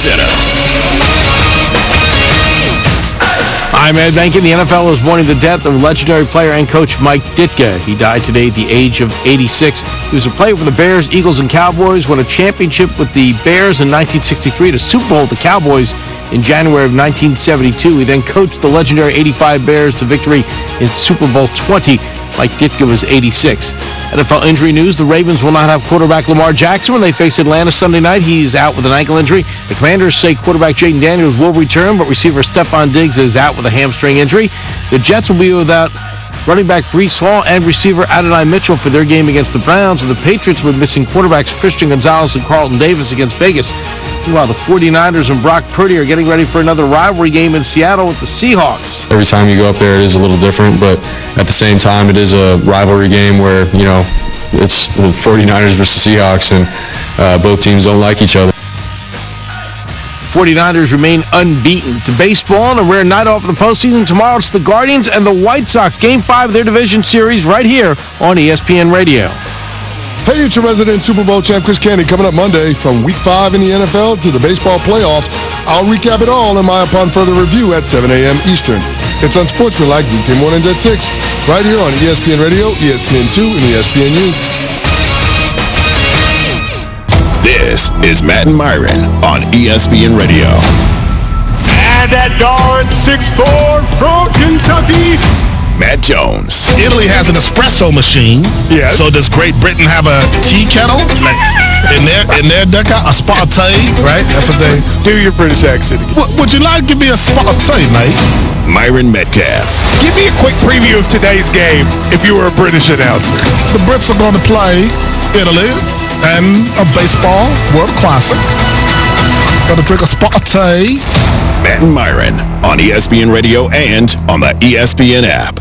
Center. I'm Ed Benkin. The NFL is mourning the death of legendary player and coach Mike Ditka. He died today at the age of 86. He was a player for the Bears, Eagles, and Cowboys, won a championship with the Bears in 1963, to Super Bowl with the Cowboys in January of 1972. He then coached the legendary 85 Bears to victory in Super Bowl 20. Mike Ditka was 86. NFL injury news, the Ravens will not have quarterback Lamar Jackson when they face Atlanta Sunday night. He's out with an ankle injury. The Commanders say quarterback Jaden Daniels will return, but receiver Stephon Diggs is out with a hamstring injury. The Jets will be without running back Breece Hall and receiver Adonai Mitchell for their game against the Browns, and the Patriots will be missing quarterbacks Christian Gonzalez and Carlton Davis against Vegas. Meanwhile, the 49ers and Brock Purdy are getting ready for another rivalry game in Seattle with the Seahawks. Every time you go up there, it is a little different, but at the same time, it is a rivalry game where, it's the 49ers versus Seahawks, and both teams don't like each other. 49ers remain unbeaten. To baseball, and a rare night off of the postseason. Tomorrow, it's the Guardians and the White Sox. Game 5 of their division series right here on ESPN Radio. Hey, it's your resident Super Bowl champ, Chris Candy, coming up Monday. From Week 5 in the NFL to the baseball playoffs, I'll recap it all in my Upon Further Review at 7 a.m. Eastern. It's Unsportsmanlike, weekday mornings at 6, right here on ESPN Radio, ESPN2, and ESPNU. This is Matt and Myron on ESPN Radio. And at guard, 6'4" from Kentucky, Matt Jones. Italy has an espresso machine. Yes. So does Great Britain have a tea kettle? Like in their dugout, a spartay, right? That's what they do your British accent again. Would you like to give me a spartay, mate? Myron Metcalf. Give me a quick preview of today's game if you were a British announcer. The Brits are going to play Italy and a baseball World Classic. Got to drink a spartay. Matt and Myron on ESPN Radio and on the ESPN app.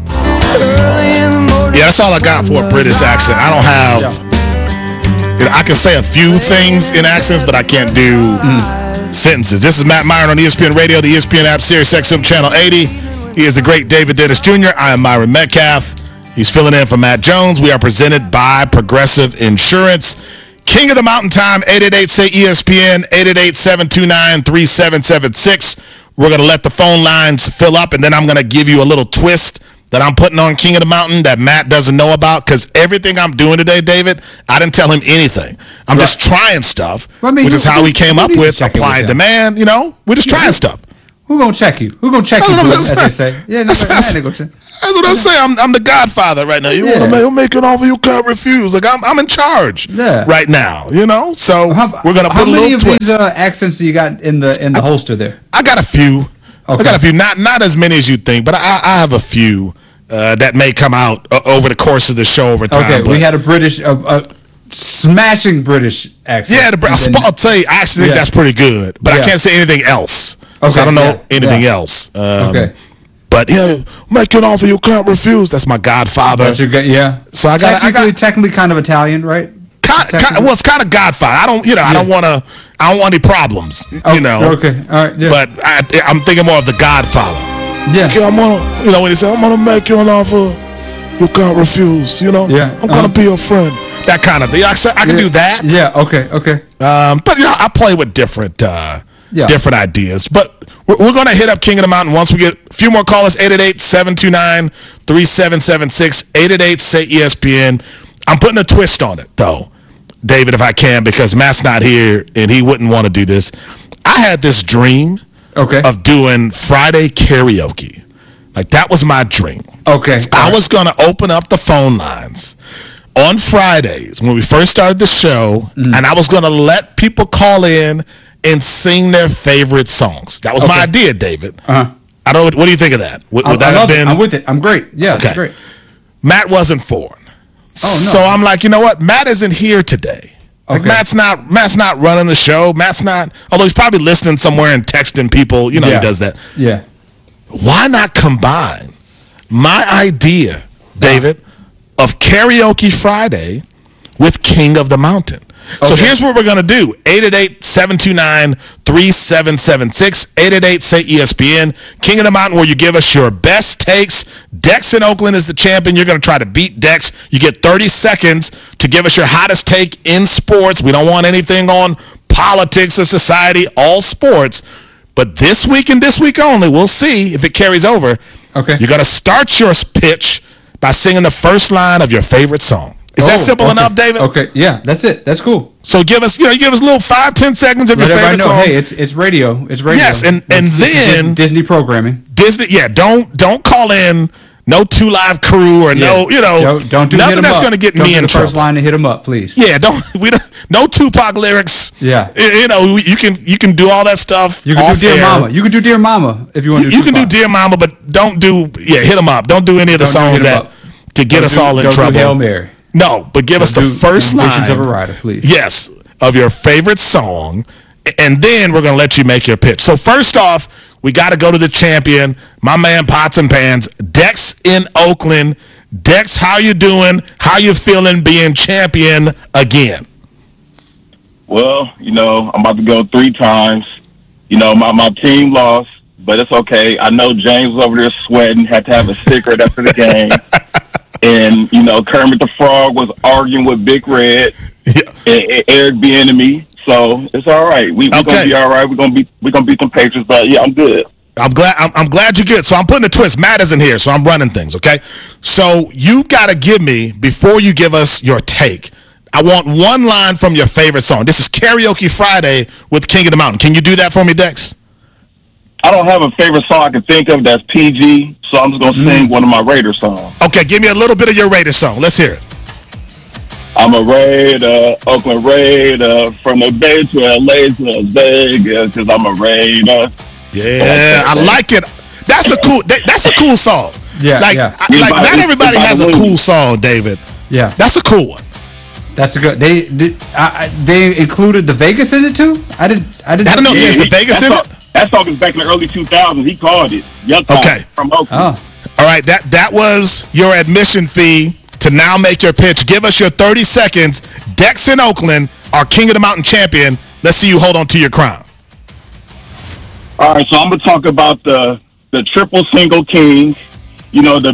Yeah, that's all I got for a British accent. I don't have... I can say a few things in accents, but I can't do sentences. This is Matt Myron on ESPN Radio, the ESPN app, Sirius XM Channel 80. He is the great David Dennis Jr. I am Myron Metcalf. He's filling in for Matt Jones. We are presented by Progressive Insurance. King of the Mountain Time, 888-SAY-ESPN, 888-729-3776. We're going to let the phone lines fill up, and then I'm going to give you a little twist that I'm putting on King of the Mountain that Matt doesn't know about, because everything I'm doing today, David, I didn't tell him anything. I'm just trying stuff, which is how we came up with apply and demand. We're just trying stuff. Who gonna check you? Who gonna check you, as they say? Yeah, that's what I'm saying. I'm the Godfather right now. You want to make an offer you can't refuse. Like I'm in charge right now. So we're gonna put a little twist. How many of these accents do you got in the holster there? I got a few. Okay. I got a few. Not as many as you think, but I have a few that may come out over the course of the show over time. Okay, we had a British. Smashing British accent. Yeah, I'll tell you, I actually think that's pretty good, but I can't say anything else. Okay, I don't know anything else. Okay. But make an offer you can't refuse. That's my Godfather. So I got technically kind of Italian, right? It's kind of Godfather. I don't want any problems. Okay. All right. Yeah. But I'm thinking more of the Godfather. Yeah. Okay, I'm gonna, when he said, I'm gonna make you an offer you can't refuse. I'm gonna be your friend. That kind of thing. I can do that. Yeah. Okay. But I play with different ideas. But we're going to hit up King of the Mountain once we get a few more callers. 888-729-3776. 888-SAY-ESPN. I'm putting a twist on it, though, David, if I can, because Matt's not here and he wouldn't want to do this. I had this dream of doing Friday karaoke. Like, that was my dream. Okay. I was going to open up the phone lines on Fridays when we first started the show, and I was going to let people call in and sing their favorite songs. That was my idea, David. I don't. What do you think of that? Would that have been? I'm with it. I'm great. Yeah, okay. Great. Matt wasn't for it. So I'm like, you know what? Matt isn't here today. Like Matt's not running the show. Matt's not. Although he's probably listening somewhere and texting people. He does that. Yeah. Why not combine my idea, David, of Karaoke Friday with King of the Mountain? So here's what we're going to do. 888-729-3776. 888-SAY-ESPN. King of the Mountain, where you give us your best takes. Dex in Oakland is the champion. You're going to try to beat Dex. You get 30 seconds to give us your hottest take in sports. We don't want anything on politics of society, all sports. But this week and this week only, we'll see if it carries over. Okay. You're going to start your pitch by singing the first line of your favorite song. Is that simple enough, David? Okay, yeah, that's it. That's cool. So give us a little 5-10 seconds of your favorite song. Hey, it's radio. It's radio. Yes, and then Disney programming. Disney, yeah. Don't call in no 2 Live Crew or don't do nothing that's going to get me in trouble. First line to hit 'em up, please. Yeah, no Tupac lyrics. Yeah, you can do all that stuff. You can do Dear Mama. You can do Dear Mama if you want to. You can do Dear Mama, but don't do hit 'em up. Don't do any of the songs that could get us all in trouble. Do Hail Mary. No, but give us the first line of a rider, please. Yes, of your favorite song, and then we're going to let you make your pitch. So first off, we got to go to the champion, my man Pots and Pans, Dex in Oakland. Dex, how you doing? How you feeling being champion again? Well, I'm about to go 3 times. My team lost, but it's okay. I know James was over there sweating, had to have a cigarette after the game. And, Kermit the Frog was arguing with Big Red and Eric Bieniemy. So it's all right. We're gonna be all right. We're gonna beat them Patriots, but yeah, I'm good. I'm glad you're good. So I'm putting a twist. Matt isn't here, so I'm running things, okay? So you gotta give me, before you give us your take, I want one line from your favorite song. This is Karaoke Friday with King of the Mountain. Can you do that for me, Dex? I don't have a favorite song I can think of that's PG, so I'm just going to sing one of my Raider songs. Okay, give me a little bit of your Raider song. Let's hear it. I'm a Raider, Oakland Raider, from the Bay to L.A. to Vegas, because I'm a Raider. Yeah, I like it. That's a cool song. Yeah, not everybody has a cool song, David. Yeah. That's a cool one. That's a good. They included the Vegas in it too? I didn't know there's the Vegas in it. That song is back in the early 2000s. He called it. Okay. From Oakland. Oh. All right. That was your admission fee to now make your pitch. Give us your 30 seconds. Dex in Oakland, our King of the Mountain champion. Let's see you hold on to your crown. All right. So I'm going to talk about the triple single king. The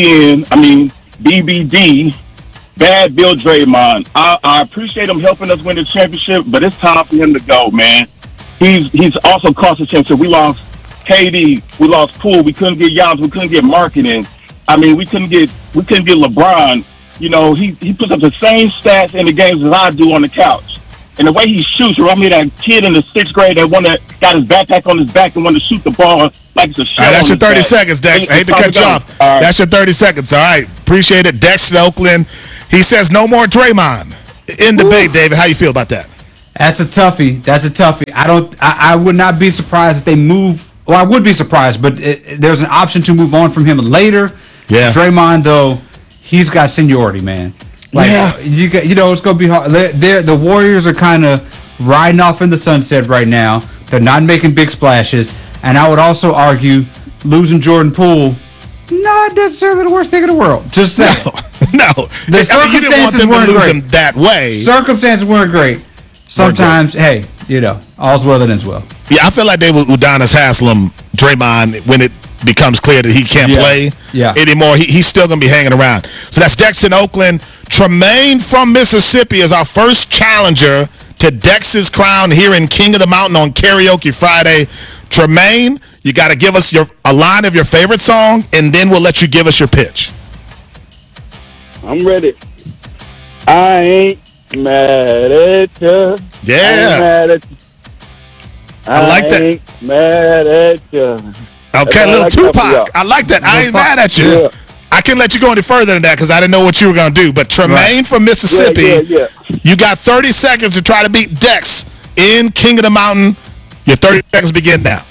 BBD, Bad Bill Draymond. I appreciate him helping us win the championship, but it's time for him to go, man. He's also cost us championship. We lost KD, we lost Poole, we couldn't get Giannis, we couldn't get marketing. We couldn't get LeBron. He puts up the same stats in the games as I do on the couch. And the way he shoots, remind me of that kid in the 6th grade that got his backpack on his back and wanted to shoot the ball like it's a shell. All right, that's your 30 seconds, Dex. I hate to cut you off. Right. That's your 30 seconds. All right, appreciate it. Dex in Oakland. He says no more Draymond. In debate, David. How you feel about that? That's a toughie. I would not be surprised if they move. Well, I would be surprised, but there's an option to move on from him later. Yeah. Draymond, though, he's got seniority, man. It's gonna be hard. The Warriors are kind of riding off in the sunset right now. They're not making big splashes, and I would also argue losing Jordan Poole, not necessarily the worst thing in the world. Just saying. No. The circumstances weren't great. Him that way. Circumstances weren't great. Sometimes, hey, all's well that ends well. Yeah, I feel like they will Udonis Haslem Draymond when it becomes clear that he can't play anymore. He's still going to be hanging around. So that's Dex in Oakland. Tremaine from Mississippi is our first challenger to Dex's crown here in King of the Mountain on Karaoke Friday. Tremaine, you got to give us a line of your favorite song, and then we'll let you give us your pitch. I'm ready. I ain't mad at you. Yeah. I ain't mad at you. I like that. Ain't mad at you. Okay, little Tupac. I like that. I ain't mad at you. Yeah. I can let you go any further than that because I didn't know what you were going to do. But Tremaine from Mississippi, you got 30 seconds to try to beat Dex in King of the Mountain. Your 30 seconds begin now.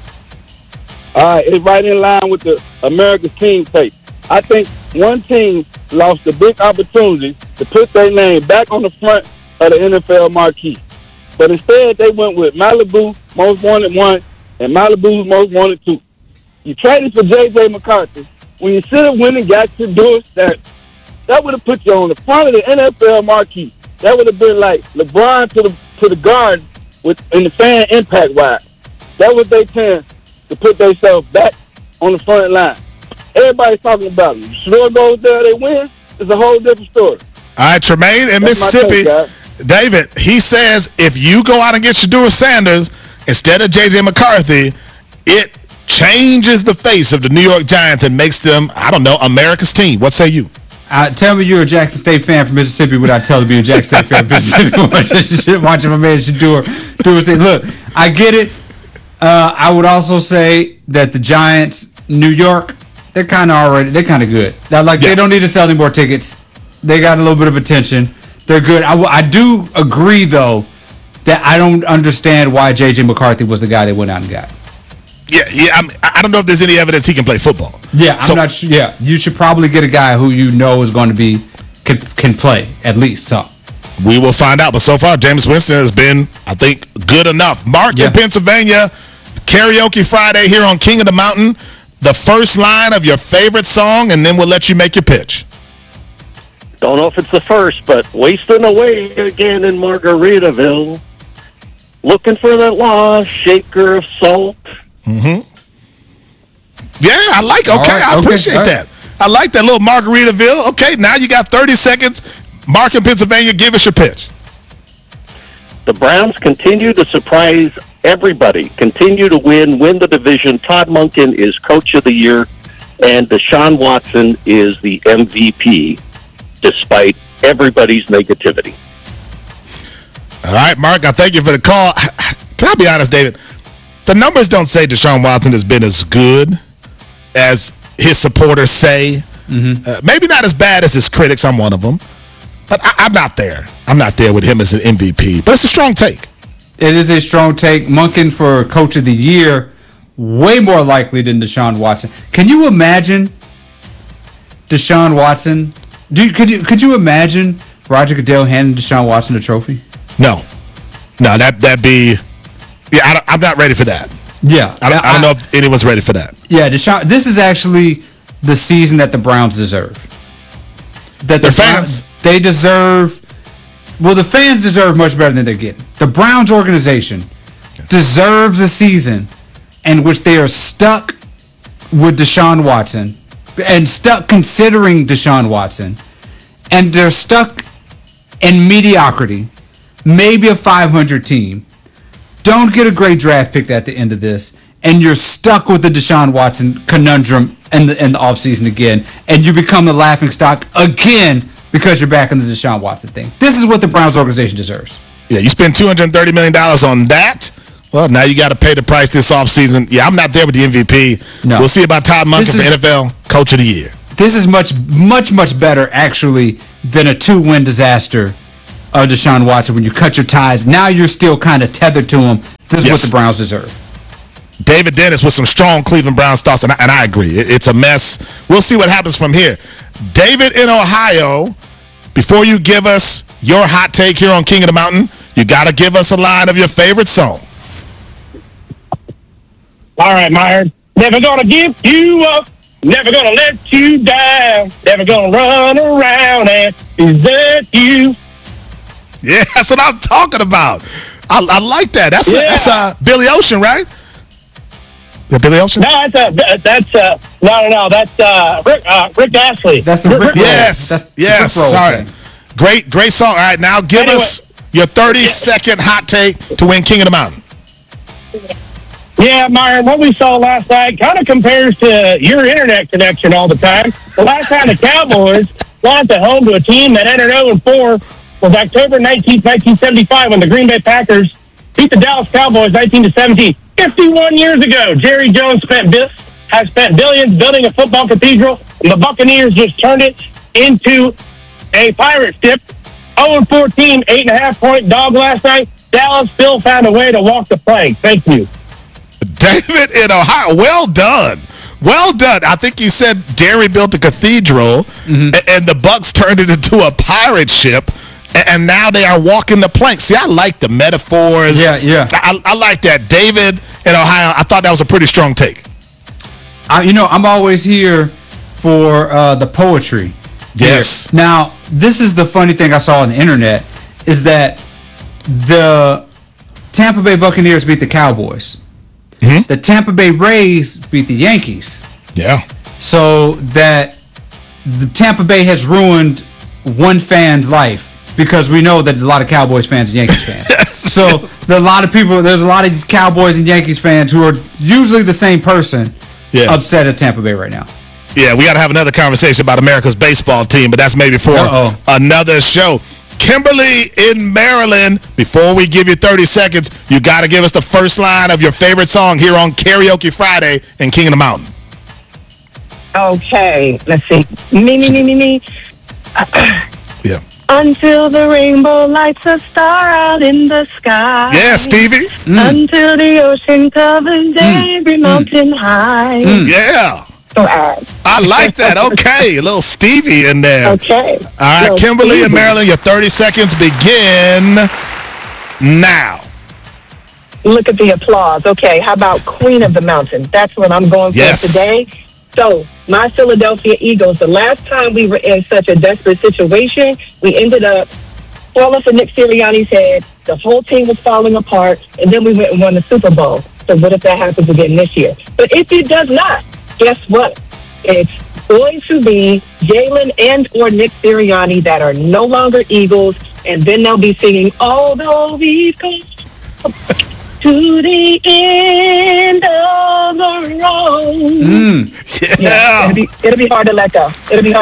All right, it's right in line with the America's team tape. I think one team lost a big opportunity to put their name back on the front of the NFL marquee. But instead, they went with Malibu Most Wanted 1 and Malibu's Most Wanted 2. You traded for J.J. McCarthy when you should have went and got your Doorstep. That would have put you on the front of the NFL marquee. That would have been like LeBron to the guard in the fan impact wise. That was their chance to put themselves back on the front line. Everybody's talking about them. Sure goes there, they win. It's a whole different story. All right, Tremaine in Mississippi. David, he says if you go out and get Shedeur Sanders instead of J.J. McCarthy, it changes the face of the New York Giants and makes them, I don't know, America's team. What say you? Tell me you're a Jackson State fan from Mississippi without telling me you're a Jackson State fan from Mississippi. Watching my man Shedeur State. Look, I get it. I would also say that the Giants, New York, they're kind of good. Now, they don't need to sell any more tickets. They got a little bit of attention. They're good. I do agree, though, that I don't understand why J.J. McCarthy was the guy they went out and got. Yeah. I don't know if there's any evidence he can play football. Yeah, I'm not sure. Yeah, you should probably get a guy who you know is going to be can play at least some. We will find out. But so far, Jameis Winston has been, I think, good enough. Mark in Pennsylvania, Karaoke Friday here on King of the Mountain. The first line of your favorite song, and then we'll let you make your pitch. Don't know if it's the first, but wasting away again in Margaritaville. Looking for that lost shaker of salt. Mm-hmm. Yeah, I like. Okay, right, I appreciate that. I like that little Margaritaville. Okay, now you got 30 seconds. Mark in Pennsylvania, give us your pitch. The Browns continue to surprise everybody. Continue to win the division. Todd Monken is Coach of the Year, and Deshaun Watson is the MVP, despite everybody's negativity. All right, Mark, I thank you for the call. Can I be honest, David? The numbers don't say Deshaun Watson has been as good as his supporters say. Mm-hmm. Maybe not as bad as his critics. I'm one of them. But I'm not there. I'm not there with him as an MVP. But it's a strong take. It is a strong take. Monken for Coach of the Year, way more likely than Deshaun Watson. Can you imagine Deshaun Watson? Could you imagine Roger Goodell handing Deshaun Watson a trophy? No, that'd be. Yeah, I'm not ready for that. Yeah, I don't know if anyone's ready for that. Yeah, Deshaun. This is actually the season that the Browns deserve. That the fans they deserve. Well, the fans deserve much better than they're getting. The Browns organization deserves a season in which they are stuck with Deshaun Watson and stuck considering Deshaun Watson, and they're stuck in mediocrity. Maybe a 500 team. Don't get a great draft pick at the end of this, and you're stuck with the Deshaun Watson conundrum in the offseason again, and you become the laughingstock again because you're back in the Deshaun Watson thing. This is what the Browns organization deserves. Yeah, you spend $230 million on that. Well, now you got to pay the price this offseason. Yeah, I'm not there with the MVP. No. We'll see about Todd Monken for NFL Coach of the Year. This is much better, actually, than a 2-win disaster of Deshaun Watson when you cut your ties. Now you're still kind of tethered to him. This is what the Browns deserve. David Dennis with some strong Cleveland Browns thoughts, and I agree. It's a mess. We'll see what happens from here. David in Ohio, before you give us your hot take here on King of the Mountain, you got to give us a line of your favorite song. All right, Myron. Never gonna give you up. Never gonna let you down. Never gonna run around and desert you. Yeah, that's what I'm talking about. I like that. That's Billy Ocean, right? Yeah, Billy Ocean? No, that's Rick Astley. That's the Rick Yes. Sorry. Great song. All right, now give us your 30-second hot take to win King of the Mountain. Yeah, Myron, what we saw last night kind of compares to your internet connection all the time. The last time the Cowboys lost at home to a team that entered 0-4 was October 19th, 1975, when the Green Bay Packers beat the Dallas Cowboys 19-17. 51 years ago, Jerry Jones has spent billions building a football cathedral, and the Buccaneers just turned it into a pirate ship. 0-4 team, 8.5-point dog last night. Dallas still found a way to walk the plank. Thank you. David in Ohio, well done. Well done. I think you said Jerry built a cathedral, and the Bucs turned it into a pirate ship, and now they are walking the plank. See, I like the metaphors. Yeah. I like that. David in Ohio, I thought that was a pretty strong take. I'm always here for the poetry. Yes. Here. Now, this is the funny thing I saw on the internet, is that the Tampa Bay Buccaneers beat the Cowboys. Mm-hmm. The Tampa Bay Rays beat the Yankees. Yeah. So that the Tampa Bay has ruined one fan's life because we know that there's a lot of Cowboys fans and Yankees fans. So there's a lot of Cowboys and Yankees fans who are usually the same person upset at Tampa Bay right now. Yeah, we got to have another conversation about America's baseball team, but that's maybe for another show. Kimberly in Maryland, before we give you 30 seconds, you got to give us the first line of your favorite song here on Karaoke Friday in King of the Mountain. Okay, let's see. Me. Yeah. Until the rainbow lights a star out in the sky. Yeah, Stevie. Until the ocean covers every mountain high. Yeah. I like that. Okay, a little Stevie in there. Okay. All right, Kimberly in Maryland, your 30 seconds begin now. Look at the applause. Okay, how about Queen of the Mountain? That's what I'm going for today. So, my Philadelphia Eagles, the last time we were in such a desperate situation, we ended up falling for Nick Sirianni's head. The whole team was falling apart, and then we went and won the Super Bowl. So what if that happens again this year? But if it does not, guess what? It's going to be Jalen and or Nick Sirianni that are no longer Eagles, and then they'll be singing, although we've come to the end of the road. Yeah. It'll be hard to let go.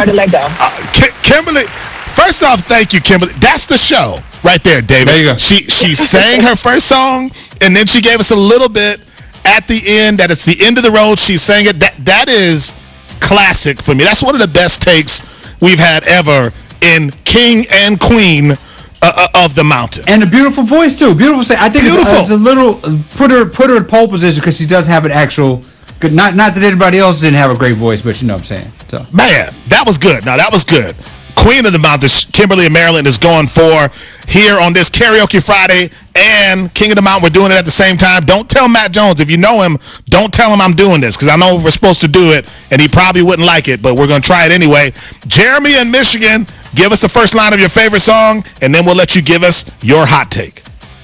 Kimberly, first off, thank you, Kimberly. That's the show right there, David. There you go. She sang her first song, and then she gave us a little bit at the end that it's the end of the road. She sang it. That is classic for me. That's one of the best takes we've had ever in King and Queen of the Mountain. And a beautiful voice too. Beautiful. I think it's a little put her in pole position because she does have an actual good. Not that everybody else didn't have a great voice, but you know what I'm saying. So man, that was good. Now that was good. Queen of the Mountain, Kimberly in Maryland is going for here on this Karaoke Friday and King of the Mountain. We're doing it at the same time. Don't tell Matt Jones. If you know him, don't tell him I'm doing this because I know we're supposed to do it and he probably wouldn't like it, but we're going to try it anyway. Jeremy in Michigan, give us the first line of your favorite song and then we'll let you give us your hot take.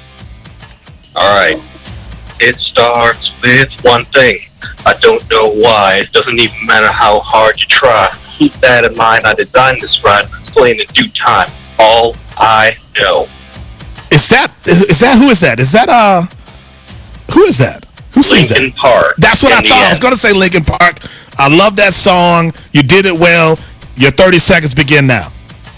All right. It starts with one thing. I don't know why. It doesn't even matter how hard you try. Keep that in mind. I designed this rhyme. Explain in due time. All I know. Is that who is that? Is that who is that? Who sings that? Linkin Park. That's what I thought. I was going to say Linkin Park. I love that song. You did it well. Your 30 seconds begin now.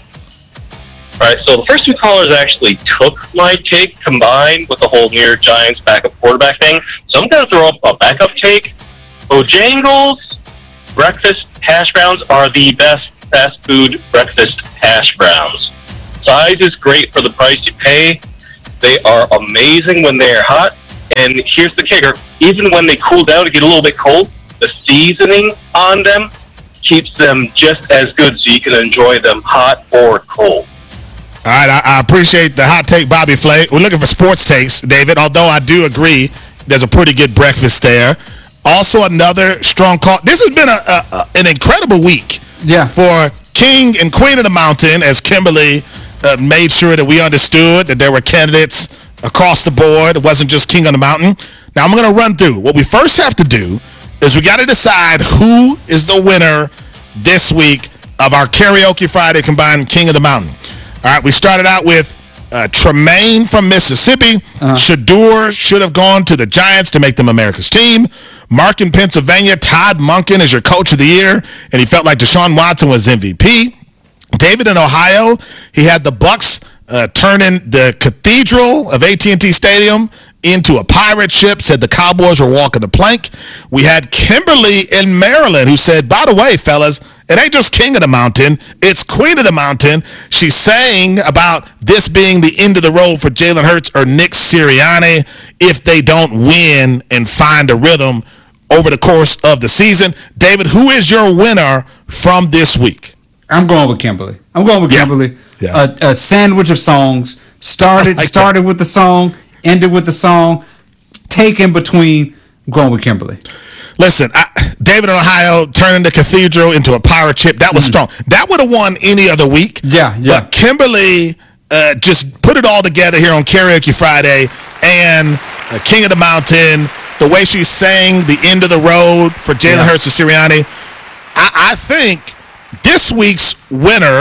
All right, so the first two callers actually took my take combined with the whole New York Giants backup quarterback thing. So I'm going to throw up a backup take. Bojangles breakfast hash browns are the best fast food breakfast hash browns. Size is great for the price you pay. They are amazing when they are hot. And here's the kicker. Even when they cool down and get a little bit cold, the seasoning on them keeps them just as good so you can enjoy them hot or cold. All right, I appreciate the hot take, Bobby Flay. We're looking for sports takes, David, although I do agree there's a pretty good breakfast there. Also, another strong call. This has been an incredible week for King and Queen of the Mountain as Kimberly made sure that we understood that there were candidates across the board. It wasn't just King of the Mountain. Now, I'm going to run through. What we first have to do is we got to decide who is the winner this week of our Karaoke Friday combined King of the Mountain. All right, we started out with Tremaine from Mississippi. Shador should have gone to the Giants to make them America's team. Mark in Pennsylvania, Todd Monken is your coach of the year, and he felt like Deshaun Watson was MVP. David in Ohio, he had the Bucks turning the cathedral of AT&T Stadium into a pirate ship, said the Cowboys were walking the plank. We had Kimberly in Maryland who said, by the way, fellas, it ain't just King of the Mountain, it's Queen of the Mountain. She's saying about this being the end of the road for Jalen Hurts or Nick Sirianni if they don't win and find a rhythm over the course of the season. David, who is your winner from this week? I'm going with Kimberly. Kimberly. Yeah. A sandwich of songs. Started with the song, ended with the song, take in between. I'm going with Kimberly. Listen, David in Ohio turning the cathedral into a pirate ship. That was strong. That would have won any other week. Yeah. But Kimberly just put it all together here on Karaoke Friday. And King of the Mountain, the way she sang the end of the road for Jalen Hurts and Sirianni, I think this week's winner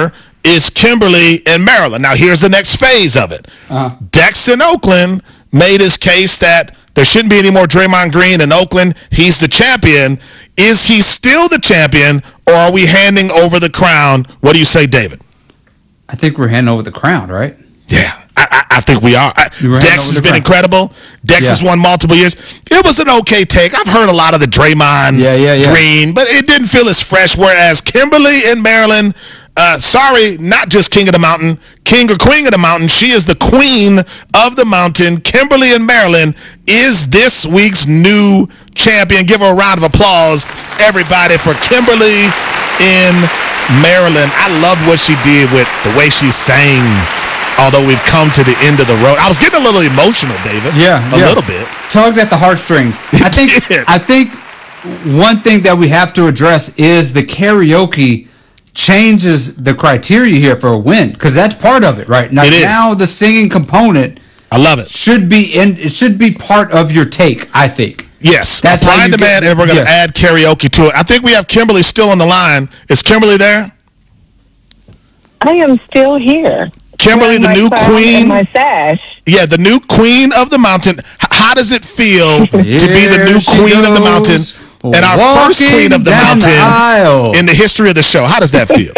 is Kimberly in Maryland. Now, here's the next phase of it. Dex in Oakland made his case that there shouldn't be any more Draymond Green in Oakland. He's the champion. Is he still the champion, or are we handing over the crown? What do you say, David? I think we're handing over the crown, right? Yeah, I think we are. Dex has been incredible. Dex has won multiple years. It was an okay take. I've heard a lot of the Draymond Green, but it didn't feel as fresh, whereas Kimberly in Maryland, sorry, not just King of the Mountain, King or Queen of the Mountain. She is the Queen of the Mountain. Kimberly in Maryland is this week's new champion. Give her a round of applause, everybody, for Kimberly in Maryland. I love what she did with the way she sang. Although we've come to the end of the road, I was getting a little emotional, David. A little bit. Tugged at the heartstrings. I think one thing that we have to address is the karaoke changes the criteria here for a win, because that's part of it, right? Now the singing component, I love it. It should be part of your take, I think. Yes, that's supply and demand, and we're going to add karaoke to it. I think we have Kimberly still on the line. Is Kimberly there? I am still here. Kimberly, the new queen. My sash. Yeah, the new queen of the mountain. How does it feel to be the new queen of the mountain and our first queen of the mountain in the history of the show? How does that feel?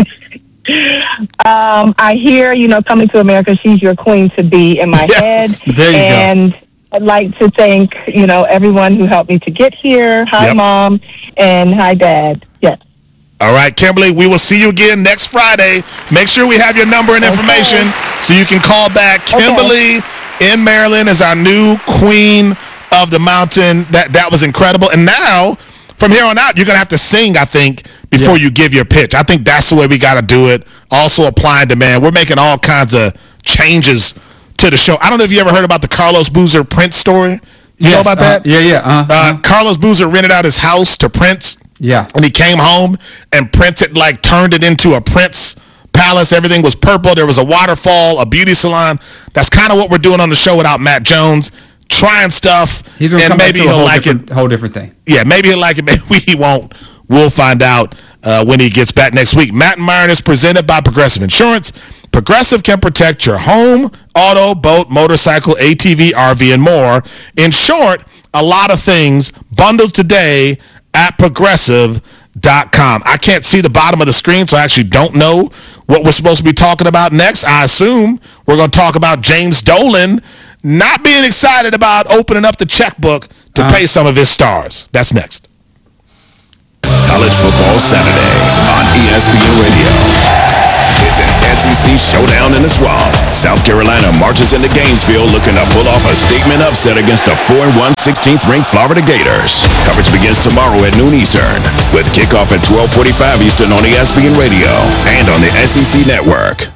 I hear, Coming to America, she's your queen to be in my head. There you and go. I'd like to thank, everyone who helped me to get here. Hi, Mom, and hi, Dad. Yes. All right, Kimberly, we will see you again next Friday. Make sure we have your number and information so you can call back. Kimberly in Maryland is our new queen of the mountain. That was incredible. And now, from here on out, you're going to have to sing, I think, before you give your pitch. I think that's the way we got to do it. Also applying demand. We're making all kinds of changes to the show. I don't know if you ever heard about the Carlos Boozer Prince story. You know about that? Carlos Boozer rented out his house to Prince. Yeah. And he came home, and Prince had turned it into a Prince palace. Everything was purple. There was a waterfall, a beauty salon. That's kind of what we're doing on the show without Matt Jones. Trying stuff. He's going to come back to a whole different thing. Yeah, maybe he'll like it. Maybe he won't. We'll find out when he gets back next week. Matt and Myron is presented by Progressive Insurance. Progressive can protect your home, auto, boat, motorcycle, ATV, RV, and more. In short, a lot of things bundled today at Progressive.com. I can't see the bottom of the screen, so I actually don't know what we're supposed to be talking about next. I assume we're going to talk about James Dolan not being excited about opening up the checkbook to pay some of his stars. That's next. College Football Saturday on ESPN Radio. It's an SEC showdown in the Swamp. South Carolina marches into Gainesville looking to pull off a statement upset against the 4-1 16th-ranked Florida Gators. Coverage begins tomorrow at noon Eastern with kickoff at 12:45 Eastern on ESPN Radio and on the SEC Network.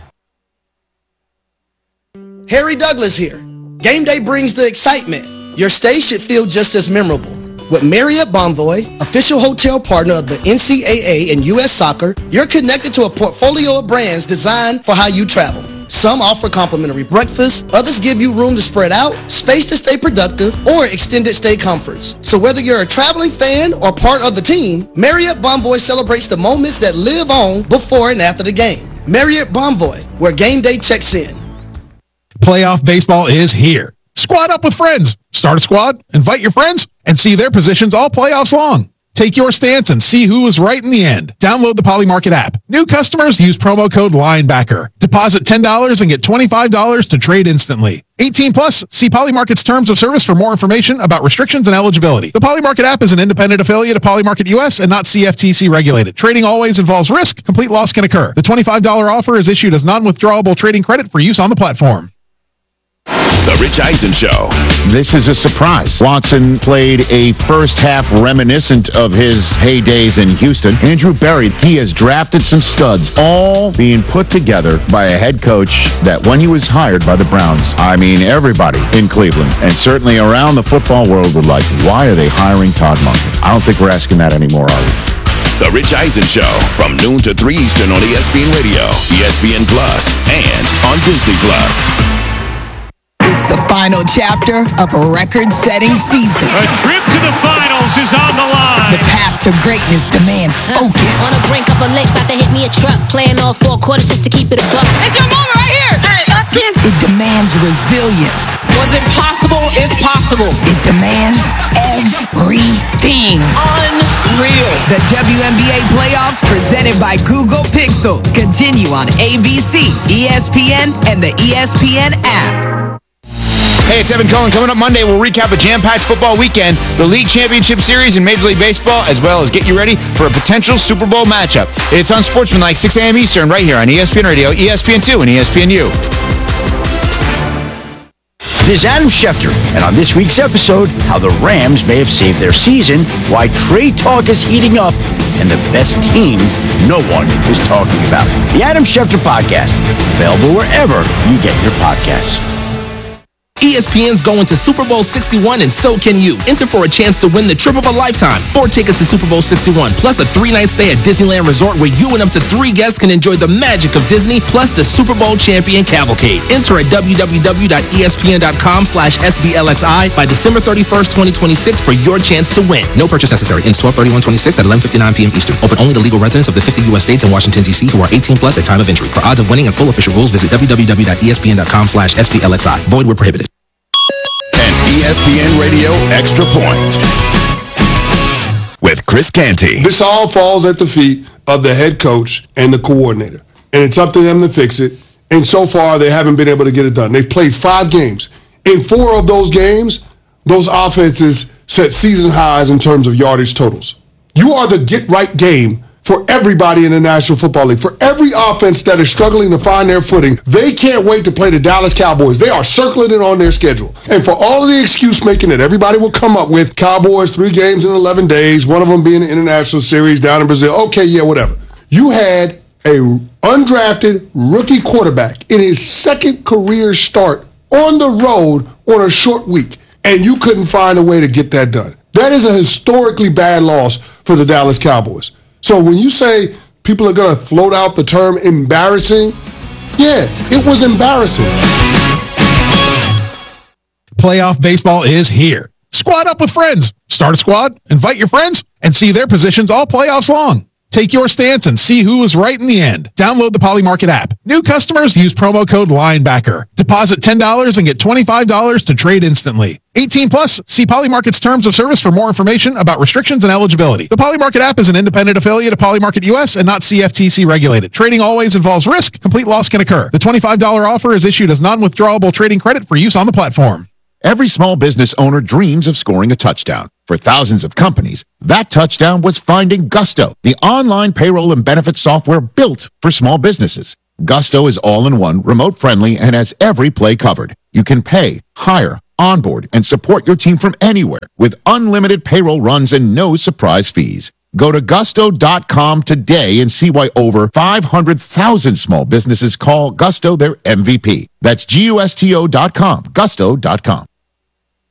Harry Douglas here. Game day brings the excitement. Your stay should feel just as memorable. With Marriott Bonvoy, official hotel partner of the NCAA and U.S. Soccer, you're connected to a portfolio of brands designed for how you travel. Some offer complimentary breakfast, others give you room to spread out, space to stay productive, or extended stay comforts. So whether you're a traveling fan or part of the team, Marriott Bonvoy celebrates the moments that live on before and after the game. Marriott Bonvoy, where game day checks in. Playoff baseball is here. Squad up with friends. Start a squad, invite your friends, and see their positions all playoffs long. Take your stance and see who was right in the end. Download the Polymarket app. New customers use promo code LINEBACKER. Deposit $10 and get $25 to trade instantly. 18 plus. See Polymarket's terms of service for more information about restrictions and eligibility. The Polymarket app is an independent affiliate of Polymarket US and not CFTC regulated. Trading always involves risk. Complete loss can occur. The $25 offer is issued as non-withdrawable trading credit for use on the platform. The Rich Eisen Show. This is a surprise. Watson played a first half reminiscent of his heydays in Houston. Andrew Berry, he has drafted some studs, all being put together by a head coach that when he was hired by the Browns, I mean everybody in Cleveland and certainly around the football world would like, why are they hiring Todd Monken? I don't think we're asking that anymore, are we? The Rich Eisen Show from noon to 3 Eastern on ESPN Radio, ESPN Plus, and on Disney Plus. It's the final chapter of a record-setting season. A trip to the finals is on the line. The path to greatness demands focus. On the brink of a lake, about to hit me a truck. Playing all 4 quarters just to keep it a buck. It's your moment right here. It demands resilience. What's impossible is possible. It demands everything. Unreal. The WNBA playoffs presented by Google Pixel continue on ABC, ESPN, and the ESPN app. Hey, it's Evan Cohen. Coming up Monday, we'll recap a jam-packed football weekend, the League Championship Series in Major League Baseball, as well as get you ready for a potential Super Bowl matchup. It's on Sportsmanlike, 6 a.m. Eastern, right here on ESPN Radio, ESPN2, and ESPNU. This is Adam Schefter, and on this week's episode, how the Rams may have saved their season, why trade talk is heating up, and the best team no one is talking about. The Adam Schefter Podcast, available wherever you get your podcasts. ESPN's going to Super Bowl 61, and so can you. Enter for a chance to win the trip of a lifetime. 4 tickets to Super Bowl 61, plus a 3-night stay at Disneyland Resort where you and up to 3 guests can enjoy the magic of Disney, plus the Super Bowl champion cavalcade. Enter at www.espn.com/SBLXI by December 31st, 2026 for your chance to win. No purchase necessary. Ends 12/31/26 at 11:59 p.m. Eastern. Open only to legal residents of the 50 U.S. states and Washington, D.C. who are 18 plus at time of entry. For odds of winning and full official rules, visit www.espn.com/SBLXI. Void where prohibited. And ESPN Radio Extra Point with Chris Canty. This all falls at the feet of the head coach and the coordinator. And it's up to them to fix it. And so far, they haven't been able to get it done. They've played 5 games. In 4 of those games, those offenses set season highs in terms of yardage totals. You are the get-right game for everybody in the National Football League. For every offense that is struggling to find their footing, they can't wait to play the Dallas Cowboys. They are circling it on their schedule. And for all of the excuse making that everybody will come up with, Cowboys, 3 games in 11 days, one of them being the International Series down in Brazil. Okay, yeah, whatever. You had a undrafted rookie quarterback in his 2nd career start on the road on a short week, and you couldn't find a way to get that done. That is a historically bad loss for the Dallas Cowboys. So when you say people are going to float out the term embarrassing, yeah, it was embarrassing. Playoff baseball is here. Squad up with friends. Start a squad, invite your friends, and see their positions all playoffs long. Take your stance and see who was right in the end. Download the Polymarket app. New customers use promo code LINEBACKER. Deposit $10 and get $25 to trade instantly. 18 plus. See Polymarket's terms of service for more information about restrictions and eligibility. The Polymarket app is an independent affiliate of Polymarket US and not CFTC regulated. Trading always involves risk. Complete loss can occur. The $25 offer is issued as non-withdrawable trading credit for use on the platform. Every small business owner dreams of scoring a touchdown. For thousands of companies, that touchdown was finding Gusto, the online payroll and benefits software built for small businesses. Gusto is all-in-one, remote-friendly, and has every play covered. You can pay, hire, onboard, and support your team from anywhere with unlimited payroll runs and no surprise fees. Go to gusto.com today and see why over 500,000 small businesses call Gusto their MVP. That's gusto.com, gusto.com.